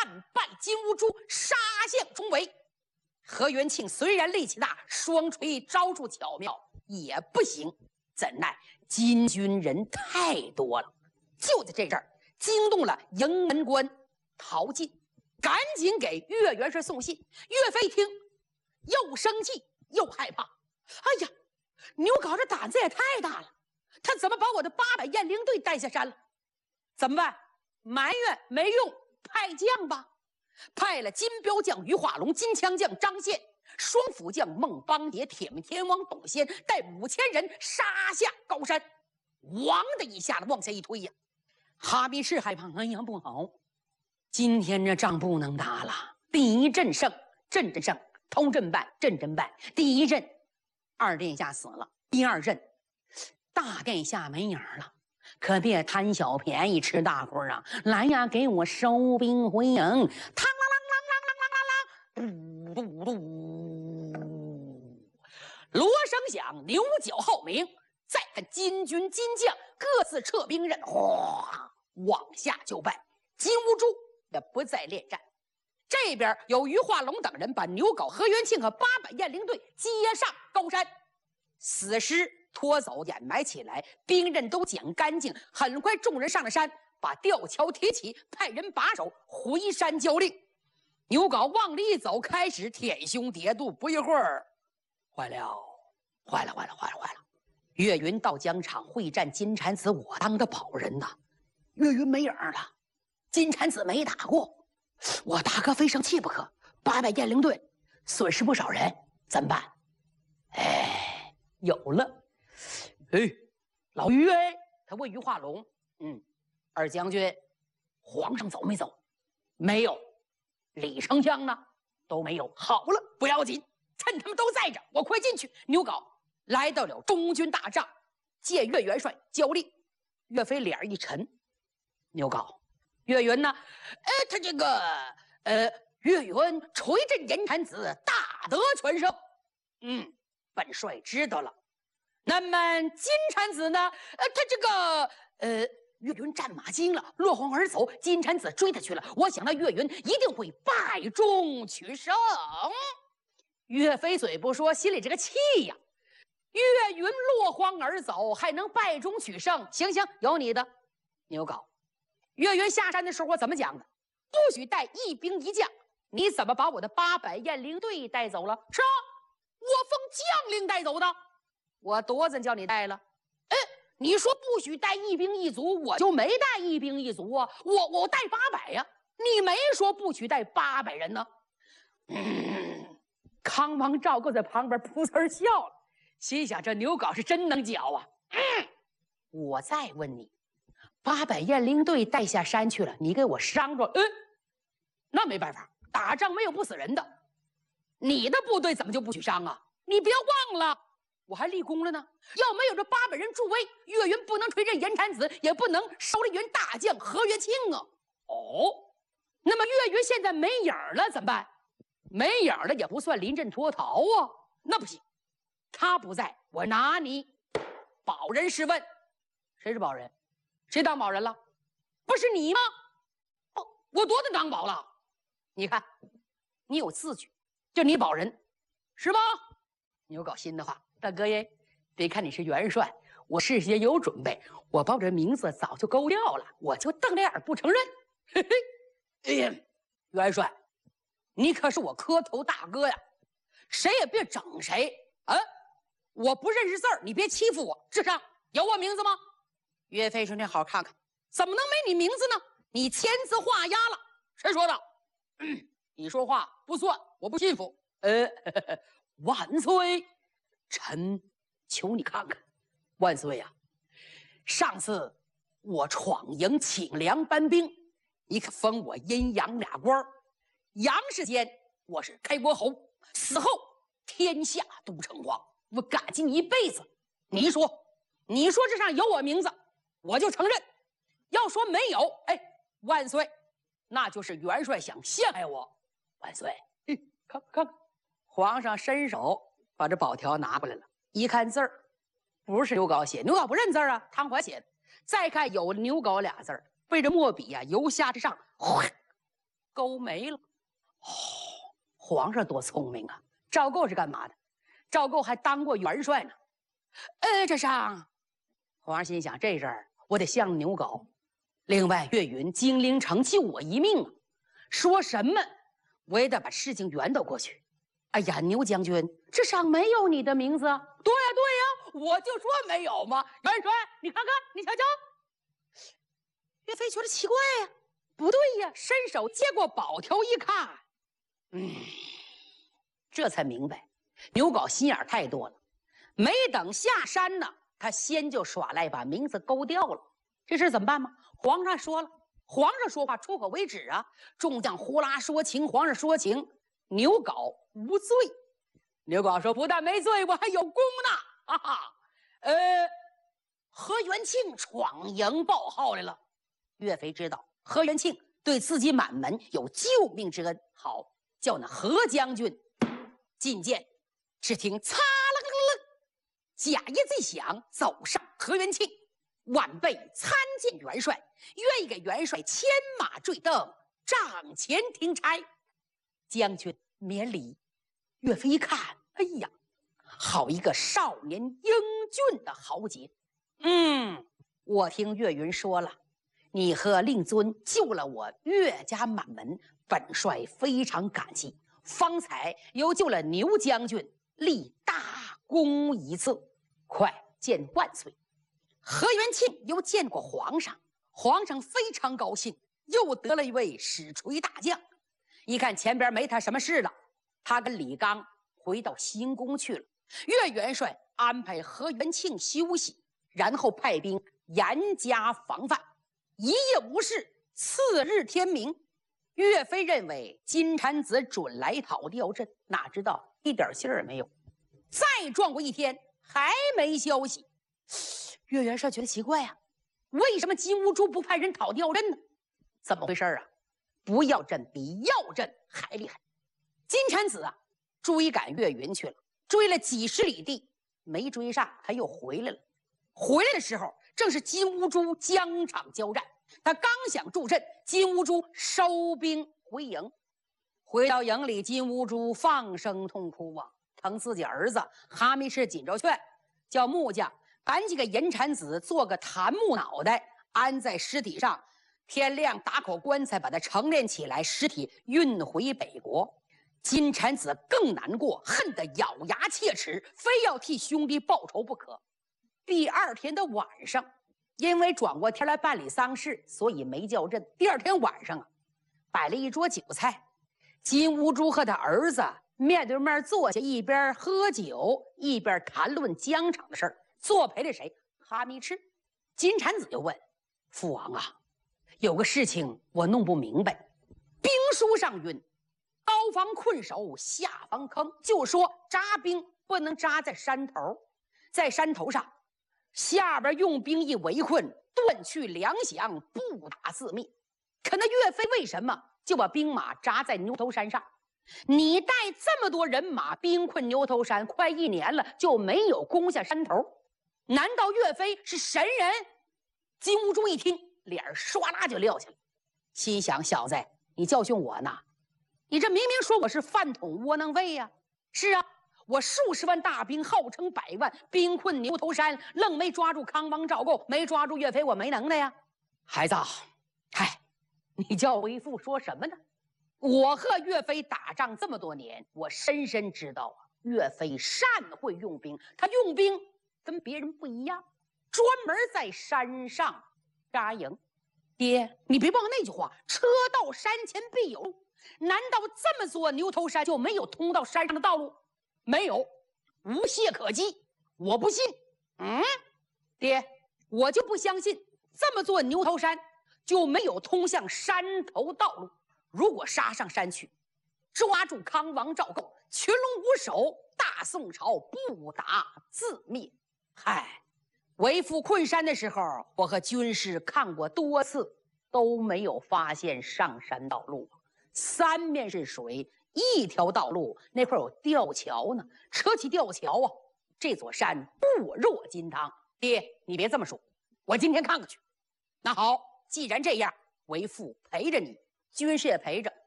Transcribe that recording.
败金兀术，杀向重围。何元庆虽然力气大，双锤招数巧妙，也不行。怎奈金军人太多了，就在这阵儿惊动了营门关陶进，赶紧给岳元帅送信。岳飞一听，又生气又害怕。哎呀，牛皋这胆子也太大了，他怎么把我的800雁翎队带下山了？怎么办？埋怨没用，派将吧。派了金彪将于化龙、金枪将张宪、双辅将孟邦杰、铁面天王董先带5000人杀下高山。王的一下子往下一推呀，哈密是害怕，哎呀不好，今天这仗不能打了。第一阵胜，阵阵胜，通阵败，阵阵败。第一阵二殿下死了，第二阵大殿下没影了。可别贪小便宜吃大亏啊！来呀，给我收兵回营！嘡啷啷啷啷啷啷啷啷，嘟嘟嘟，锣声响，牛角号鸣。再看金军金将各自撤兵刃，哗，往下就败。金兀术也不再恋战。这边有于化龙等人把牛皋、何元庆和800雁翎队接上高山，死尸拖走掩埋起来，兵刃都捡干净。很快众人上了山，把吊桥提起，派人把守，回山交令。牛皋往里一走，开始舔胸叠肚。不一会儿，坏了！岳云到疆场会战金蝉子，我当的保人呐。岳云没影了，金蝉子没打过，我大哥非生气不可。800雁翎队损失不少人，怎么办？哎，有了！哎，老于哎，他问于化龙：“二将军，皇上走没走？”没有。李丞相呢？都没有。好了，不要紧，趁他们都在这，我快进去。牛皋来到了中军大帐，见岳元帅交令。岳飞脸一沉，牛皋，岳云呢？他这个岳云锤震银蝉子，大得全胜。本帅知道了。那么金蝉子呢？他这个岳云战马惊了，落荒而走，金蝉子追他去了。我想到岳云一定会败中取胜。岳飞嘴不说，心里这个气呀！岳云落荒而走，还能败中取胜？行，有你的。牛皋，岳云下山的时候我怎么讲的？不许带一兵一将。你怎么把我的800雁翎队带走了？是啊，我奉将令带走的。我多怎叫你带了？你说不许带一兵一卒，我就没带一兵一卒啊，我带800呀。你没说不许带800人呢。康王赵构在旁边噗呲笑了，心想这牛皋是真能搅啊。我再问你，800雁翎队带下山去了，你给我伤着，那没办法，打仗没有不死人的。你的部队怎么就不许伤啊？你别忘了。我还立功了呢！要没有这800人助威，岳云不能锤震银蝉子，也不能收了云大将何元庆啊！那么岳云现在没影了，怎么办？没影了也不算临阵脱逃啊！那不行，他不在，我拿你保人试问。谁是保人？谁当保人了？不是你吗？我多大当保了？你看，你有字据，就你保人，是吧？牛皋心的话。大哥耶，别看你是元帅，我事先有准备，我把我这名字早就勾掉了，我就瞪着眼不承认。元帅，你可是我磕头大哥呀，谁也别整谁啊！我不认识字儿，你别欺负我。纸上有我名字吗？岳飞说：“你好好看看，怎么能没你名字呢？你签字画押了。”谁说的？你说话不算，我不信服。万岁！臣求你看看，万岁呀！上次我闯营请粮搬兵，你可封我阴阳俩官。阳世间我是开国侯，死后天下都称王，我感激你一辈子。你说这上有我名字，我就承认；要说没有，万岁，那就是元帅想陷害我。万岁，看，皇上伸手把这宝条拿过来了，一看字儿，不是牛皋写，牛皋不认字啊，汤怀写的。再看有牛皋俩字儿，被这墨笔啊由下至上勾没了。哦，皇上多聪明啊！赵构是干嘛的？赵构还当过元帅呢。这上，皇上心想，这人我得向牛皋。另外，岳云精灵城救我一命啊，说什么我也得把事情圆到过去。哎呀，牛将军，这上没有你的名字啊！对呀，对呀，我就说没有嘛。元帅，你看看，你瞧瞧。岳飞觉得奇怪呀，不对呀，伸手接过宝条一看，这才明白，牛皋心眼太多了。没等下山呢，他先就耍赖，把名字勾掉了。这事怎么办吗？皇上说了，皇上说话出口为止啊！众将呼啦说情，皇上说情，牛皋无罪。牛皋说：“不但没罪，我还有功呢！”哈哈，何元庆闯营报号来了。岳飞知道何元庆对自己满门有救命之恩，好叫那何将军觐见。只听擦啦啦啦，假叶最响，走上何元庆。晚辈参见元帅，愿意给元帅牵马坠镫，帐前听差。将军免礼。岳飞一看，哎呀，好一个少年英俊的豪杰！我听岳云说了，你和令尊救了我岳家满门，本帅非常感激。方才又救了牛将军，立大功一次，快见万岁！何元庆又见过皇上，皇上非常高兴，又得了一位使锤大将。一看前边没他什么事了，他跟李纲回到新宫去了。岳元帅安排何元庆休息，然后派兵严加防范。一夜无事，次日天明，岳飞认为金蝉子准来讨吊阵，哪知道一点信儿没有。再转过一天，还没消息。岳元帅觉得奇怪呀，为什么金兀术不派人讨吊阵呢？怎么回事啊？不要阵比要阵还厉害。金蝉子啊，追赶岳云去了，追了几十里地，没追上，他又回来了。回来的时候，正是金兀术疆场交战，他刚想助阵，金兀术收兵回营。回到营里，金兀术放声痛哭啊，疼自己儿子。哈密氏紧着劝，叫木匠赶紧给银蝉子做个檀木脑袋，安在尸体上。天亮打口棺材，把它成殓起来，尸体运回北国。金蝉子更难过，恨得咬牙切齿，非要替兄弟报仇不可。第二天的晚上，因为转过天来办理丧事，所以没叫阵。第二天晚上啊，摆了一桌酒菜，金兀术和他儿子面对面坐下，一边喝酒一边谈论疆场的事儿。作陪了谁？哈密赤。金蝉子就问父王啊，有个事情我弄不明白。兵书上云，高防困守，下防坑，就说扎兵不能扎在山头，在山头上，下边用兵一围困，断去粮饷，不打自灭。可那岳飞为什么就把兵马扎在牛头山上？你带这么多人马兵困牛头山快1年了，就没有攻下山头？难道岳飞是神人？金兀术一听，脸唰啦就撂下来，心想：小子，你教训我呢？你这明明说我是饭桶窝囊废呀！是啊，我数十万大兵，号称100万，兵困牛头山，愣没抓住康王赵构，没抓住岳飞，我没能耐呀！孩子，嗨，你叫为父说什么呢？我和岳飞打仗这么多年，我深深知道啊，岳飞善会用兵，他用兵跟别人不一样，专门在山上扎营。爹，你别忘了那句话，车到山前必有路。难道这么做牛头山就没有通到山上的道路？没有，无懈可击。我不信。爹，我就不相信这么做牛头山就没有通向山头道路。如果杀上山去，抓住康王赵构，群龙无首，大宋朝不打自灭。嗨，为父困山的时候，我和军师看过多次，都没有发现上山道路。三面是水，一条道路，那块有吊桥呢。扯起吊桥啊，这座山不若金汤。爹，你别这么说，我今天看看去。那好，既然这样，为父陪着你，军师也陪着，